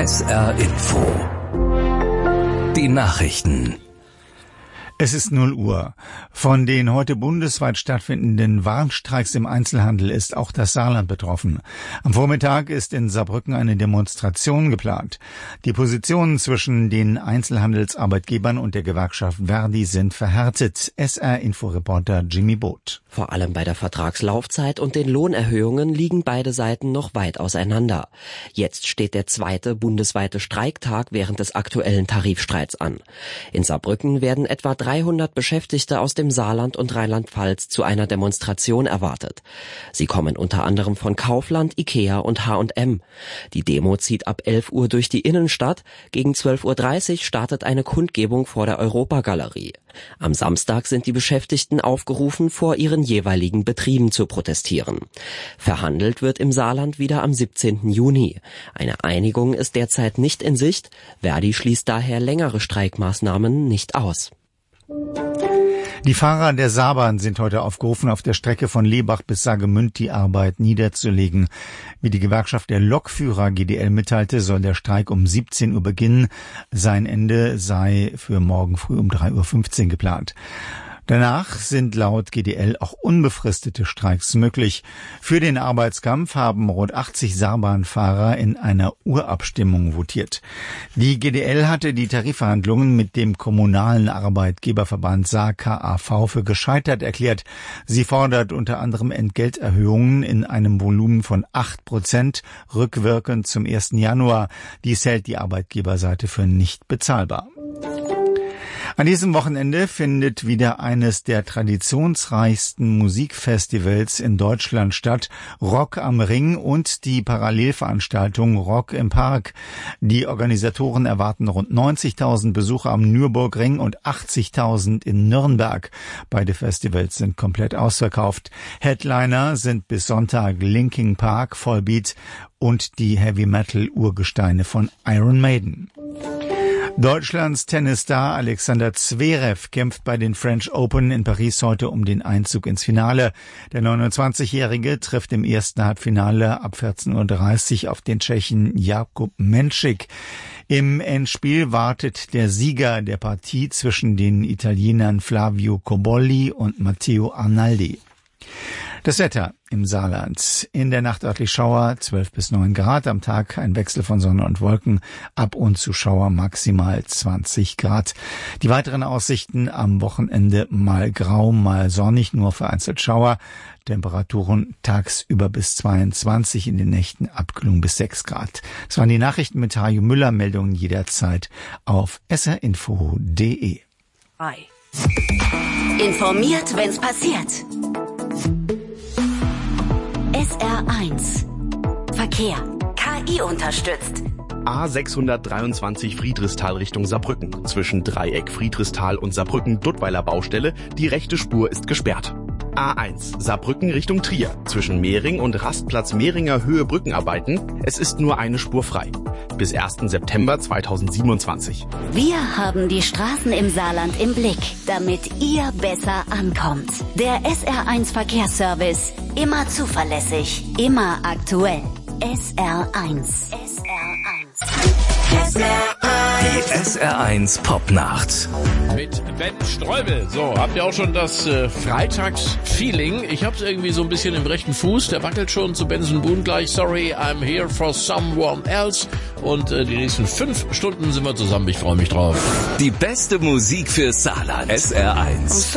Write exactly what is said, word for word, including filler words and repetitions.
S R Info. Die Nachrichten. Es ist null Uhr. Von den heute bundesweit stattfindenden Warnstreiks im Einzelhandel ist auch das Saarland betroffen. Am Vormittag ist in Saarbrücken eine Demonstration geplant. Die Positionen zwischen den Einzelhandelsarbeitgebern und der Gewerkschaft Verdi sind verhärtet. S R-Inforeporter Jimmy Boot. Vor allem bei der Vertragslaufzeit und den Lohnerhöhungen liegen beide Seiten noch weit auseinander. Jetzt steht der zweite bundesweite Streiktag während des aktuellen Tarifstreits an. In Saarbrücken werden etwa dreihundert Beschäftigte aus dem Saarland und Rheinland-Pfalz zu einer Demonstration erwartet. Sie kommen unter anderem von Kaufland, Ikea und H und M. Die Demo zieht ab elf Uhr durch die Innenstadt. Gegen zwölf Uhr dreißig startet eine Kundgebung vor der Europagalerie. Am Samstag sind die Beschäftigten aufgerufen, vor ihren jeweiligen Betrieben zu protestieren. Verhandelt wird im Saarland wieder am siebzehnten Juni. Eine Einigung ist derzeit nicht in Sicht. Verdi schließt daher längere Streikmaßnahmen nicht aus. Die Fahrer der Saarbahn sind heute aufgerufen, auf der Strecke von Lebach bis Saargemünd die Arbeit niederzulegen. Wie die Gewerkschaft der Lokführer G D L mitteilte, soll der Streik um siebzehn Uhr beginnen. Sein Ende sei für morgen früh um drei Uhr fünfzehn geplant. Danach sind laut G D L auch unbefristete Streiks möglich. Für den Arbeitskampf haben rund achtzig Saarbahnfahrer in einer Urabstimmung votiert. Die G D L hatte die Tarifverhandlungen mit dem kommunalen Arbeitgeberverband Saar K A V für gescheitert erklärt. Sie fordert unter anderem Entgelterhöhungen in einem Volumen von acht Prozent, rückwirkend zum ersten Januar. Dies hält die Arbeitgeberseite für nicht bezahlbar. An diesem Wochenende findet wieder eines der traditionsreichsten Musikfestivals in Deutschland statt, Rock am Ring und die Parallelveranstaltung Rock im Park. Die Organisatoren erwarten rund neunzigtausend Besucher am Nürburgring und achtzigtausend in Nürnberg. Beide Festivals sind komplett ausverkauft. Headliner sind bis Sonntag Linkin Park, Volbeat und die Heavy-Metal-Urgesteine von Iron Maiden. Deutschlands Tennisstar Alexander Zverev kämpft bei den French Open in Paris heute um den Einzug ins Finale. Der neunundzwanzigjährige trifft im ersten Halbfinale ab vierzehn Uhr dreißig auf den Tschechen Jakub Menšík. Im Endspiel wartet der Sieger der Partie zwischen den Italienern Flavio Cobolli und Matteo Arnaldi. Das Wetter im Saarland. In der Nacht örtlich Schauer, zwölf bis neun Grad. Am Tag ein Wechsel von Sonne und Wolken. Ab und zu Schauer, maximal zwanzig Grad. Die weiteren Aussichten am Wochenende mal grau, mal sonnig, nur vereinzelt Schauer. Temperaturen tagsüber bis zweiundzwanzig, in den Nächten Abkühlung bis sechs Grad. Das waren die Nachrichten mit Hajo Müller. Meldungen jederzeit auf s r info punkt d e. Informiert, wenn's passiert. S R eins Verkehr. K I unterstützt. A sechshundertdreiundzwanzig Friedrichsthal Richtung Saarbrücken. Zwischen Dreieck Friedrichsthal und Saarbrücken Duttweiler Baustelle. Die rechte Spur ist gesperrt. A eins Saarbrücken Richtung Trier. Zwischen Mehring und Rastplatz Mehringer Höhe Brückenarbeiten. Es ist nur eine Spur frei. Bis ersten September zweitausendsiebenundzwanzig. Wir haben die Straßen im Saarland im Blick, damit ihr besser ankommt. Der S R eins Verkehrsservice. Immer zuverlässig, immer aktuell. S R eins. S R eins. S R eins. Die S R eins Popnacht. Mit Ben Streubel. So, habt ihr auch schon das äh, Freitags-Feeling? Ich hab's irgendwie so ein bisschen im rechten Fuß. Der wackelt schon zu Benson Boone gleich. Sorry, I'm here for someone else. Und äh, die nächsten fünf Stunden sind wir zusammen. Ich freue mich drauf. Die beste Musik für Saarland. S R eins.